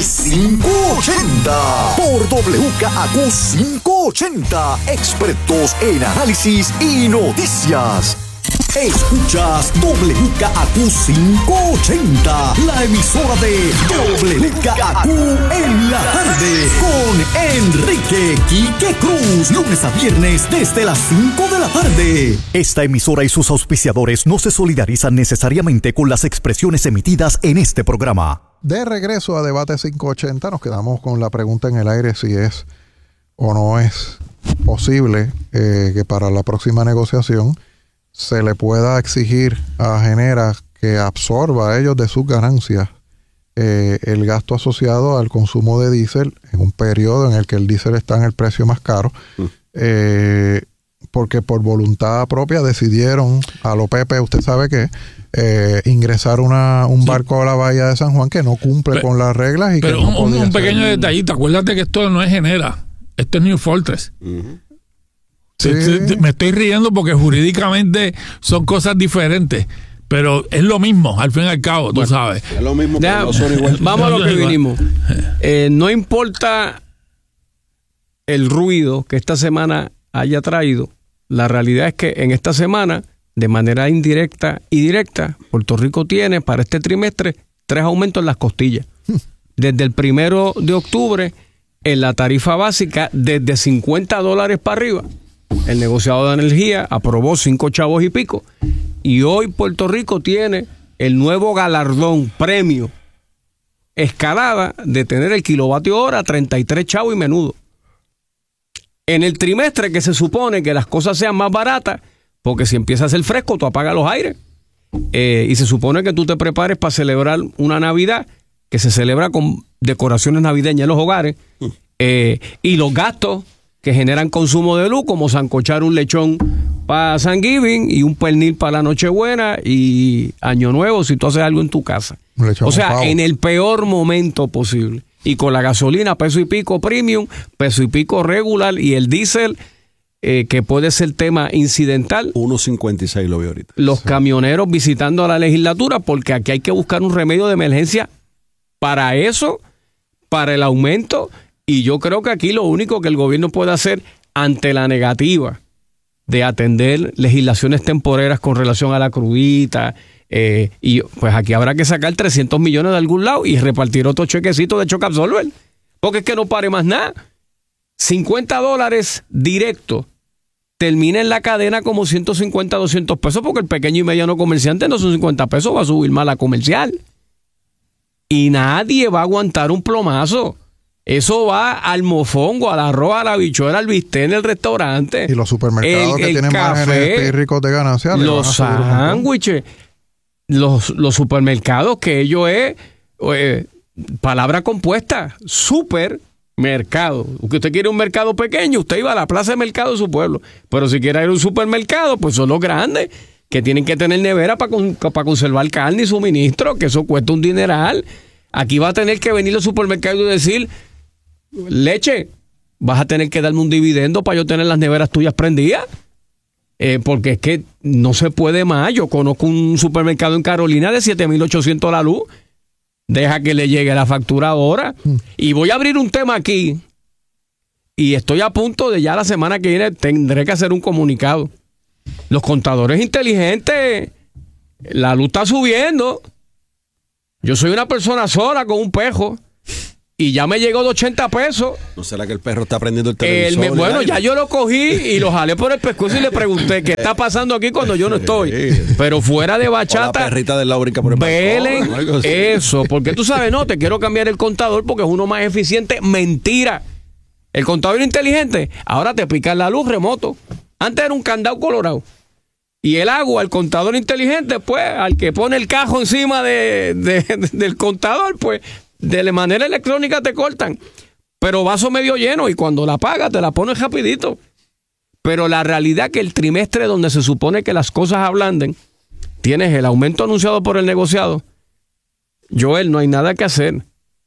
580 por WKAQ 580. Expertos en análisis y noticias. Escuchas WKAQ 580, la emisora de WKAQ en la tarde, con Enrique Quique Cruz, lunes a viernes desde las 5 de la tarde. Esta emisora y sus auspiciadores no se solidarizan necesariamente con las expresiones emitidas en este programa.
De regreso a Debate 580, nos quedamos con la pregunta en el aire si es o no es posible que para la próxima negociación se le pueda exigir a Genera que absorba a ellos de sus ganancias el gasto asociado al consumo de diésel en un periodo en el que el diésel está en el precio más caro, porque por voluntad propia decidieron a lo Pepe, usted sabe que ingresar un barco a la bahía de San Juan que no cumple con las reglas.
Pero un pequeño detallito, acuérdate que esto no es Genera, esto es New Fortress. Sí. Me estoy riendo porque jurídicamente son cosas diferentes, pero es lo mismo al fin y al cabo, tú sabes.
Es lo mismo, pero no son igual.
Vamos a lo que vinimos. No importa el ruido que esta semana haya traído, la realidad es que en esta semana, de manera indirecta y directa, Puerto Rico tiene para este trimestre 3 aumentos en las costillas. Desde el 1 de octubre, en la tarifa básica, desde $50 para arriba. El negociado de energía aprobó 5 chavos y pico. Y hoy Puerto Rico tiene el nuevo galardón, premio, escalada de tener el kilovatio hora 33 chavos y menudo. En el trimestre que se supone que las cosas sean más baratas, porque si empieza a hacer fresco, tú apagas los aires. Y se supone que tú te prepares para celebrar una Navidad que se celebra con decoraciones navideñas en los hogares. Y los gastos que generan consumo de luz, como sancochar un lechón para Thanksgiving y un pernil para la Nochebuena y Año Nuevo si tú haces algo en tu casa. O sea, en el peor momento posible. Y con la gasolina, $1 y pico premium, $1 y pico regular y el diésel, que puede ser tema incidental.
1.56 lo veo ahorita.
Los camioneros visitando a la legislatura, porque aquí hay que buscar un remedio de emergencia para eso, para el aumento. Y yo creo que aquí lo único que el gobierno puede hacer ante la negativa de atender legislaciones temporeras con relación a la crudita, y pues aquí habrá que sacar 300 millones de algún lado y repartir otro chequecito de Choque Absorber, porque es que no pare más nada. $50 directo termina en la cadena como 150, 200 pesos, porque el pequeño y mediano comerciante no son 50 pesos, va a subir más la comercial. Y nadie va a aguantar un plomazo. Eso va al mofongo, al arroz, a la habichuela, al bistec en el restaurante.
Y los supermercados que tienen márgenes ricos de ganancias.
Los sándwiches, los supermercados que ellos es palabra compuesta, supermercado. Que usted quiere un mercado pequeño, usted iba a la plaza de mercado de su pueblo. Pero si quiere ir a un supermercado, pues son los grandes, que tienen que tener nevera para conservar carne y suministro, que eso cuesta un dineral. Aquí va a tener que venir al supermercado y decir: leche, vas a tener que darme un dividendo para yo tener las neveras tuyas prendidas. Porque es que no se puede más. Yo conozco un supermercado en Carolina de 7,800 la luz. Deja que le llegue la factura ahora. Y voy a abrir un tema aquí. Y estoy a punto de ya la semana que viene tendré que hacer un comunicado. Los contadores inteligentes, la luz está subiendo. Yo soy una persona sola con un pejo y ya me llegó de 80 pesos.
¿No será que el perro está prendiendo el televisor?
Bueno, ya yo lo cogí y lo jalé por el pescuezo y le pregunté qué está pasando aquí cuando yo no estoy. Pero fuera de bachata,
o la perrita del lado brinca por el
velen
balcón,
eso, porque tú sabes, no, te quiero cambiar el contador porque es uno más eficiente. Mentira. El contador inteligente ahora te pica la luz remoto. Antes era un candado colorado. Y el agua, el contador inteligente, pues, al que pone el cajo encima del contador, pues, de manera electrónica te cortan. Pero vaso medio lleno y cuando la pagas te la pones rapidito. Pero la realidad que el trimestre donde se supone que las cosas ablanden, tienes el aumento anunciado por el negociado. Joel, no hay nada que hacer.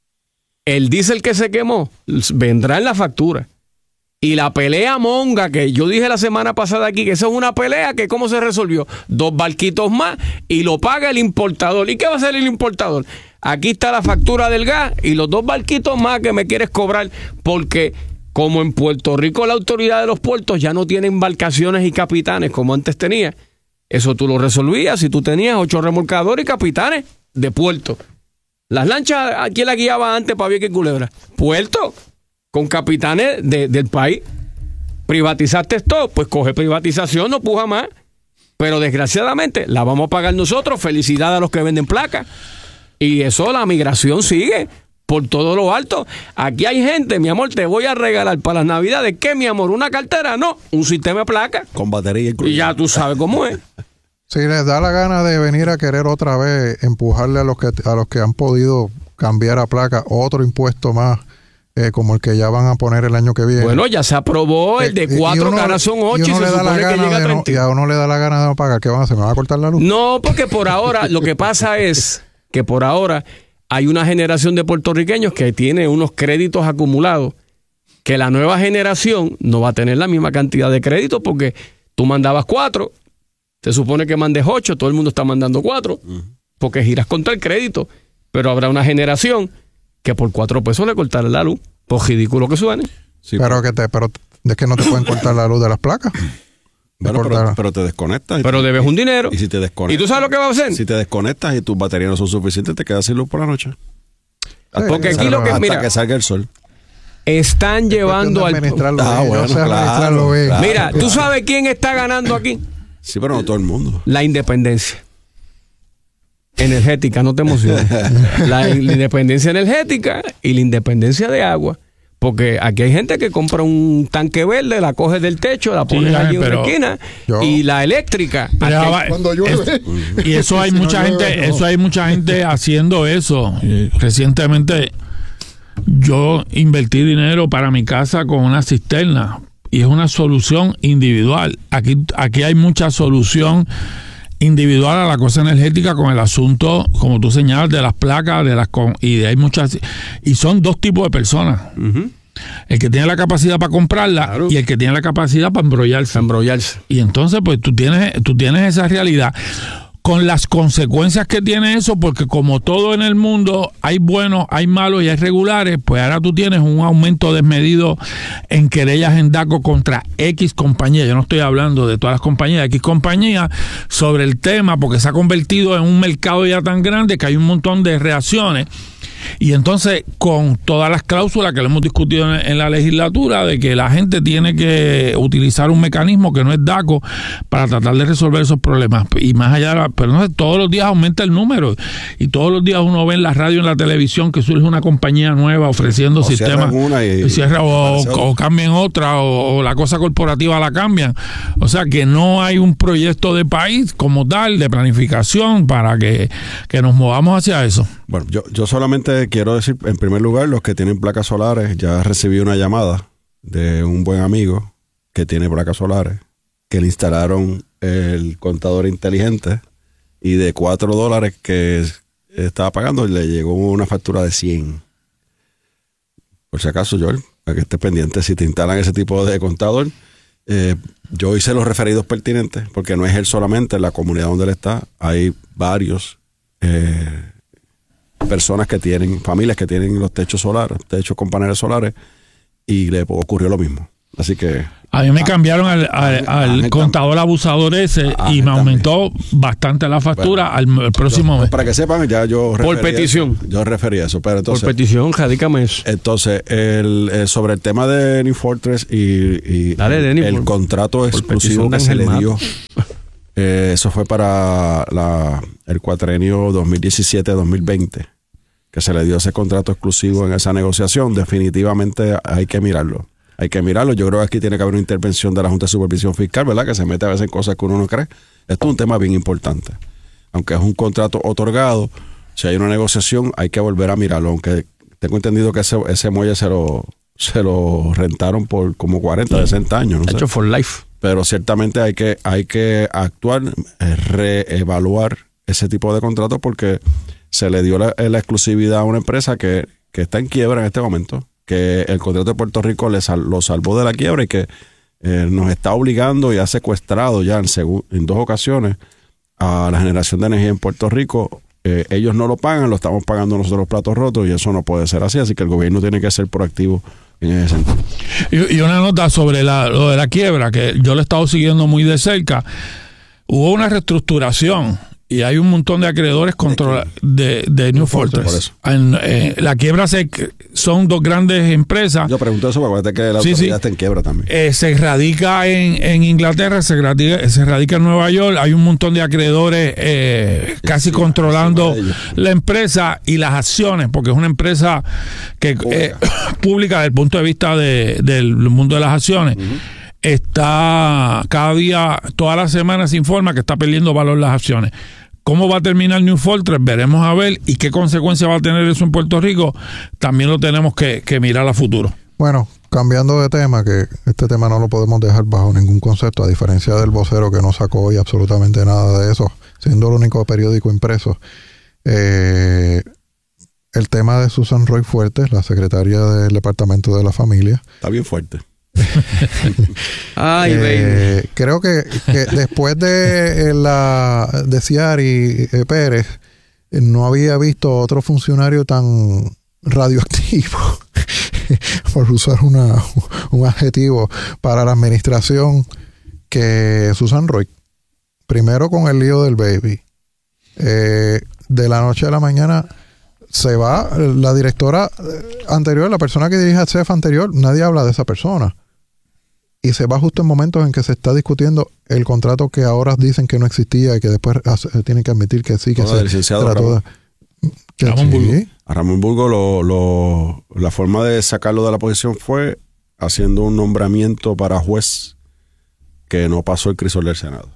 El diésel que se quemó vendrá en la factura. Y la pelea monga que yo dije la semana pasada aquí, que esa es una pelea que ¿cómo se resolvió? 2 barquitos más y lo paga el importador. ¿Y qué va a hacer el importador? Aquí está la factura del gas y los 2 barquitos más que me quieres cobrar, porque como en Puerto Rico la autoridad de los puertos ya no tiene embarcaciones y capitanes como antes tenía. Eso tú lo resolvías si tú tenías 8 remolcadores y capitanes de puerto. Las lanchas, ¿a quién la guiaba antes para Vieques y Culebra? Puerto, con capitanes del país. Privatizaste esto, pues coge privatización, no puja más. Pero desgraciadamente la vamos a pagar nosotros. Felicidad a los que venden placas. Y eso, la migración sigue por todo lo alto. Aquí hay gente, mi amor, te voy a regalar para las navidades. ¿Qué, mi amor? ¿Una cartera? No, un sistema de placas.
Con batería incluida.
Y ya tú sabes cómo es.
Si les da la gana de venir a querer otra vez empujarle a los que han podido cambiar a placa otro impuesto más, como el que ya van a poner el año que viene.
Bueno, ya se aprobó el de 4, que ahora son 8 y se supone que llega a 30.
Y a uno le da la gana de no pagar. ¿Qué van a hacer? ¿Me van a cortar la luz?
No, porque por ahora, lo que pasa es que por ahora hay una generación de puertorriqueños que tiene unos créditos acumulados, que la nueva generación no va a tener la misma cantidad de créditos porque tú mandabas 4, se supone que mandes 8, todo el mundo está mandando 4, porque giras contra el crédito. Pero habrá una generación que por 4 pesos le cortará la luz, por ridículo que suene.
Sí, pero es que no te pueden cortar la luz de las placas.
Bueno, pero te desconectas.
Pero debes un dinero.
Y si te desconectas.
¿Y tú sabes lo que va a hacer?
Si te desconectas y tus baterías no son suficientes, te quedas sin luz por la noche.
Porque aquí lo que,
hasta
mira,
que salga el sol.
Están llevando al...
Claro.
Mira, ¿tú sabes quién está ganando aquí?
Sí, pero no todo el mundo.
La independencia energética, no te emociones. La independencia energética y la independencia de agua. Porque aquí hay gente que compra un tanque verde, la coge del techo, la pone allí en la esquina, y la eléctrica.
Cuando llueve.
Y eso hay mucha gente, eso hay mucha gente haciendo eso. Recientemente yo invertí dinero para mi casa con una cisterna y es una solución individual. Aquí hay mucha solución individual a la cosa energética con el asunto, como tú señalas, de las placas, hay muchas, y son 2 tipos de personas. El que tiene la capacidad para comprarla y el que tiene la capacidad para embrollarse. Y entonces, pues tú tienes esa realidad con las consecuencias que tiene eso, porque como todo en el mundo, hay buenos, hay malos y hay regulares, pues ahora tú tienes un aumento desmedido en querellas en DACO contra X compañía. Yo no estoy hablando de todas las compañías, X compañía, sobre el tema, porque se ha convertido en un mercado ya tan grande que hay un montón de reacciones. Y entonces, con todas las cláusulas que le hemos discutido en la legislatura, de que la gente tiene que utilizar un mecanismo que no es DACO para tratar de resolver esos problemas. Y más allá, pero no sé, todos los días aumenta el número. Y todos los días uno ve en la radio, en la televisión, que surge una compañía nueva ofreciendo sistemas. O cambian otra, o la cosa corporativa la cambian. O sea, que no hay un proyecto de país como tal, de planificación, para que nos movamos hacia eso.
Bueno, yo solamente quiero decir, en primer lugar, los que tienen placas solares, ya recibí una llamada de un buen amigo que tiene placas solares, que le instalaron el contador inteligente y de $4 que estaba pagando le llegó una factura de 100. Por si acaso, Joel, para que estés pendiente. Si te instalan ese tipo de contador, yo hice los referidos pertinentes, porque no es él solamente, en la comunidad donde él está, hay varios personas que tienen, familias que tienen los techos solares, techos con paneles solares, y le ocurrió lo mismo. Así que
a mí me cambiaron al contador abusador ese y me aumentó bastante la factura al próximo mes.
Para que sepan, ya yo
por petición.
Yo referí a eso, pero entonces,
por petición, radícame eso.
Entonces, sobre el tema de New Fortress y el contrato exclusivo que se le dio, eso fue para el cuatrenio 2017-2020, que se le dio ese contrato exclusivo en esa negociación. Definitivamente hay que mirarlo. Yo creo que aquí tiene que haber una intervención de la Junta de Supervisión Fiscal, ¿verdad? Que se mete a veces en cosas que uno no cree. Esto es un tema bien importante. Aunque es un contrato otorgado, si hay una negociación, hay que volver a mirarlo. Aunque tengo entendido que ese muelle se lo rentaron por como 40, 60 años. No sé.
Hecho for life.
Pero ciertamente hay que actuar, reevaluar ese tipo de contratos, porque se le dio la exclusividad a una empresa que está en quiebra en este momento, que el contrato de Puerto Rico lo salvó de la quiebra y que nos está obligando y ha secuestrado ya en 2 ocasiones a la generación de energía en Puerto Rico. Ellos no lo pagan, lo estamos pagando nosotros los platos rotos, y eso no puede ser así que el gobierno tiene que ser proactivo en ese sentido.
Y una nota sobre lo de la quiebra, que yo lo he estado siguiendo muy de cerca. Hubo una reestructuración y hay un montón de acreedores de New Fortress. La quiebra son 2 grandes empresas.
Yo pregunto eso porque que la autoridad está en quiebra también.
Se radica en Inglaterra, se radica en Nueva York. Hay un montón de acreedores casi controlando la empresa y las acciones, porque es una empresa que pública desde el punto de vista del mundo de las acciones. Está cada día, toda la semana se informa que está perdiendo valor las acciones. ¿Cómo va a terminar New Fortress? Veremos a ver, y qué consecuencias va a tener eso en Puerto Rico. También lo tenemos que mirar a futuro.
Bueno, cambiando de tema, que este tema no lo podemos dejar bajo ningún concepto, a diferencia del Vocero, que no sacó hoy absolutamente nada de eso, siendo el único periódico impreso. El tema de Susan Roy Fuertes, la secretaria del Departamento de la Familia.
Está bien fuerte.
Ay, baby.
Creo que después de Ciari Pérez, no había visto otro funcionario tan radioactivo, por usar un adjetivo, para la administración, que Susan Roy. Primero con el lío del baby. De la noche a la mañana se va la directora anterior, la persona que dirige al CEF anterior, nadie habla de esa persona. Y se va justo en momentos en que se está discutiendo el contrato que ahora dicen que no existía y que después tienen que admitir que sí, que se trató de...
A Ramón Burgo la forma de sacarlo de la posición fue haciendo un nombramiento para juez que no pasó el crisol del Senado.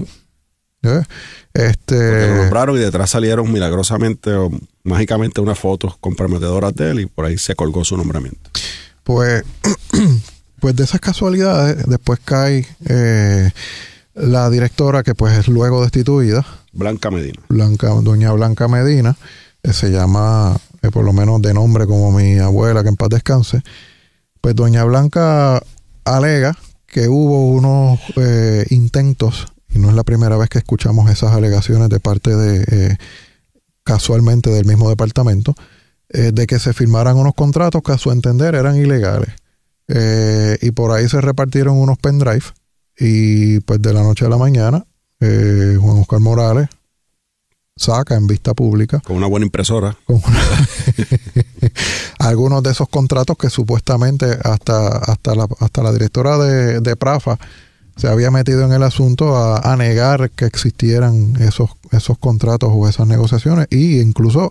Porque lo nombraron y detrás salieron milagrosamente o mágicamente unas fotos comprometedoras de él, y por ahí se colgó su nombramiento.
Pues de esas casualidades después cae la directora, que pues es luego destituida, doña Blanca Medina, se llama por lo menos de nombre como mi abuela, que en paz descanse. Pues doña Blanca alega que hubo unos intentos, y no es la primera vez que escuchamos esas alegaciones de parte de casualmente del mismo departamento, de que se firmaran unos contratos que a su entender eran ilegales. Y por ahí se repartieron unos pendrive, y pues de la noche a la mañana Juan Oscar Morales saca en vista pública,
con una buena impresora,
algunos de esos contratos que supuestamente hasta la directora de Prafa se había metido en el asunto a negar que existieran esos contratos o esas negociaciones. Y incluso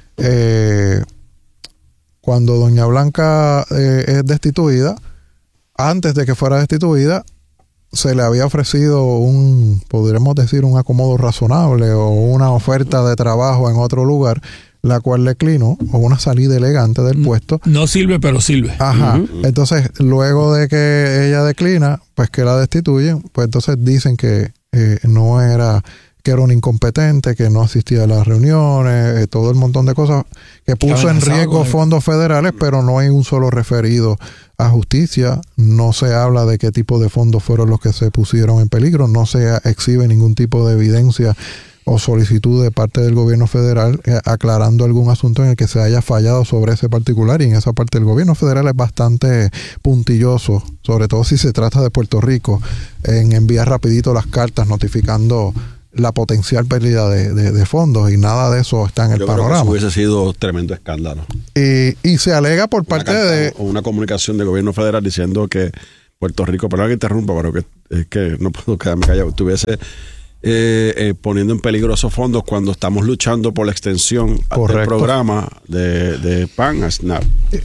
cuando doña Blanca es destituida, antes de que fuera destituida, se le había ofrecido podremos decir, un acomodo razonable o una oferta de trabajo en otro lugar, la cual declinó, o una salida elegante del puesto.
No sirve, pero sirve.
Ajá. Entonces, luego de que ella declina, pues que la destituyen, pues entonces dicen que no era que era un incompetente, que no asistía a las reuniones, todo el montón de cosas que puso en riesgo fondos federales, pero no hay un solo referido a justicia. No se habla de qué tipo de fondos fueron los que se pusieron en peligro, no se exhibe ningún tipo de evidencia o solicitud de parte del gobierno federal aclarando algún asunto en el que se haya fallado sobre ese particular, y en esa parte el gobierno federal es bastante puntilloso, sobre todo si se trata de Puerto Rico, en enviar rapidito las cartas notificando la potencial pérdida de fondos, y nada de eso está en el panorama.
Creo que eso hubiese sido tremendo escándalo.
Y se alega por parte de
una comunicación del gobierno federal diciendo que Puerto Rico, perdón que interrumpa, pero que es que no puedo quedarme callado, tuviese poniendo en peligro esos fondos cuando estamos luchando por la extensión del programa de PAN a SNAP.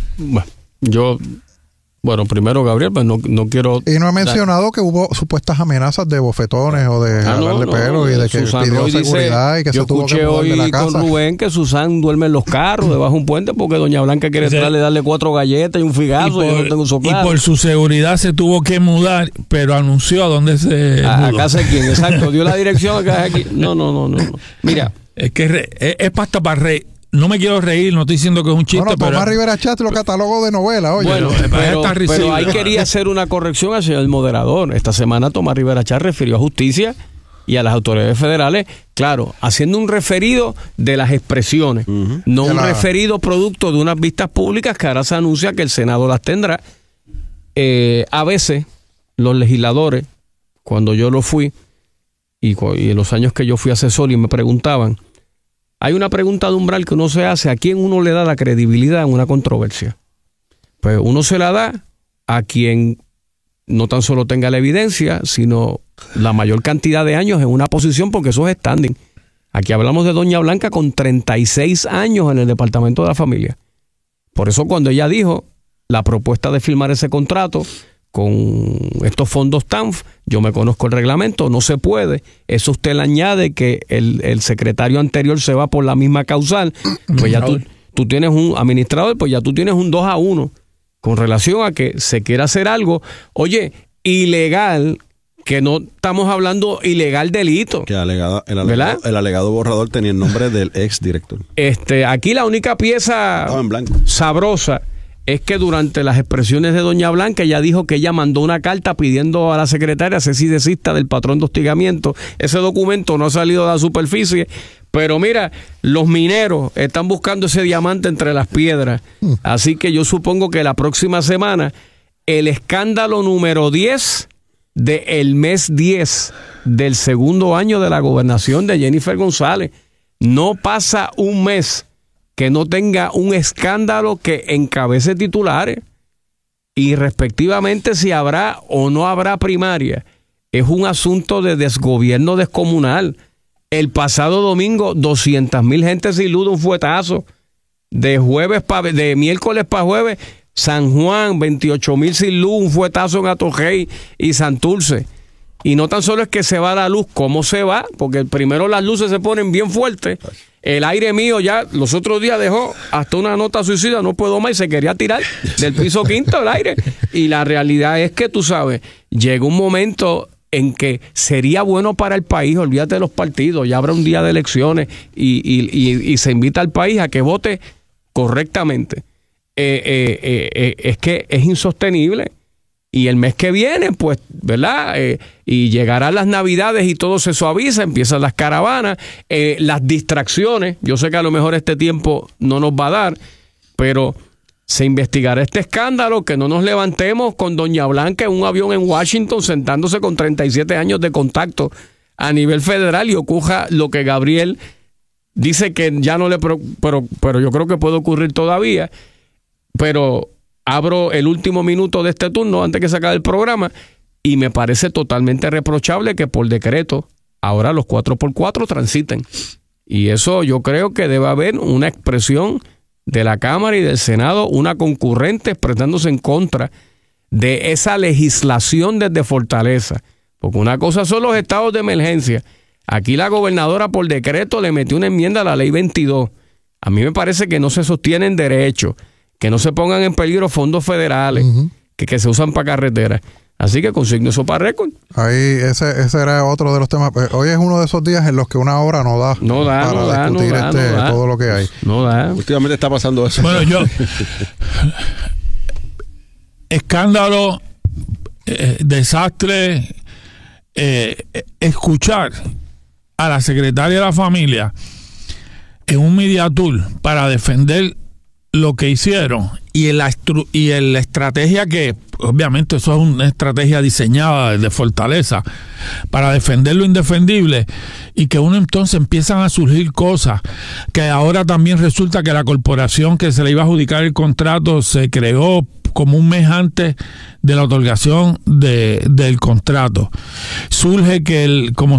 Bueno, primero, Gabriel, pues no quiero...
Y no he mencionado que hubo supuestas amenazas de bofetones o de jalarle pelo y de que
Susan
pidió
Roy
seguridad y que se tuvo que mudar de la casa.
Yo escuché hoy con Rubén que Susan duerme en los carros debajo de un puente porque doña Blanca quiere darle 4 galletas y un figazo y yo no tengo eso claro.
Y por su seguridad se tuvo que mudar, pero anunció a dónde se
a
mudó.
casa de quién, exacto, dio la dirección a casa de quién. No. Mira.
Es que es pasta para reír. No me quiero reír, no estoy diciendo que es un chiste,
pero... Tomás Rivera Chat lo catalogó de novela, oye.
Bueno, pero ahí quería hacer una corrección al señor moderador. Esta semana Tomás Rivera Chat refirió a justicia y a las autoridades federales, claro, haciendo un referido de las expresiones, no un referido producto de unas vistas públicas que ahora se anuncia que el Senado las tendrá. A veces los legisladores, cuando yo lo fui, y en los años que yo fui asesor y me preguntaban, hay una pregunta de umbral que uno se hace: ¿a quién uno le da la credibilidad en una controversia? Pues uno se la da a quien no tan solo tenga la evidencia, sino la mayor cantidad de años en una posición, porque eso es standing. Aquí hablamos de doña Blanca con 36 años en el Departamento de la Familia. Por eso cuando ella dijo la propuesta de firmar ese contrato con estos fondos TANF, yo me conozco el reglamento, no se puede. Eso usted le añade que el secretario anterior se va por la misma causal, pues ya tú tienes un administrador, pues ya tú tienes un 2-1 con relación a que se quiera hacer algo, oye, ilegal, que no estamos hablando ilegal delito.
Que el alegado borrador tenía el nombre del ex director.
Aquí la única pieza sabrosa es que durante las expresiones de doña Blanca ella dijo que ella mandó una carta pidiendo a la secretaria cese y desista del patrón de hostigamiento. Ese documento no ha salido de la superficie, pero mira, los mineros están buscando ese diamante entre las piedras. Así que yo supongo que la próxima semana el escándalo número 10 del mes 10 del segundo año de la gobernación de Jennifer González. No pasa un mes que no tenga un escándalo que encabece titulares, y respectivamente si habrá o no habrá primaria. Es un asunto de desgobierno descomunal. El pasado domingo 200,000 gente sin luz de un fuetazo. De miércoles para jueves, San Juan, 28,000 sin luz, un fuetazo en Atojei y Santurce. Y no tan solo es que se va la luz, ¿cómo se va? Porque primero las luces se ponen bien fuertes. El aire mío ya los otros días dejó hasta una nota suicida, no puedo más, y se quería tirar del piso quinto el aire. Y la realidad es que, tú sabes, llega un momento en que sería bueno para el país, olvídate de los partidos, ya habrá un día de elecciones y se invita al país a que vote correctamente. Es que es insostenible. Y el mes que viene, pues, ¿verdad? Y llegarán las Navidades y todo se suaviza, empiezan las caravanas, las distracciones. Yo sé que a lo mejor este tiempo no nos va a dar, pero se investigará este escándalo, que no nos levantemos con doña Blanca en un avión en Washington sentándose con 37 años de contacto a nivel federal y ocurra lo que Gabriel dice que ya no le... Pero yo creo que puede ocurrir todavía, pero... Abro el último minuto de este turno antes que se acabe el programa y me parece totalmente reprochable que por decreto ahora los 4x4 transiten. Y eso yo creo que debe haber una expresión de la Cámara y del Senado, una concurrente expresándose en contra de esa legislación desde Fortaleza. Porque una cosa son los estados de emergencia. Aquí la gobernadora por decreto le metió una enmienda a la ley 22. A mí me parece que no se sostienen derechos, que no se pongan en peligro fondos federales, que se usan para carreteras. Así que consigno eso para récord.
Ahí, ese era otro de los temas. Hoy es uno de esos días en los que una hora no da para discutir todo lo que hay.
No da.
Últimamente está pasando eso.
Bueno, escándalo, desastre, escuchar a la secretaria de la familia en un media tour para defender lo que hicieron y la estrategia que, obviamente eso es una estrategia diseñada de fortaleza para defender lo indefendible, y que uno entonces empiezan a surgir cosas que ahora también resulta que la corporación que se le iba a adjudicar el contrato se creó como un mes antes de la otorgación del contrato. Surge que como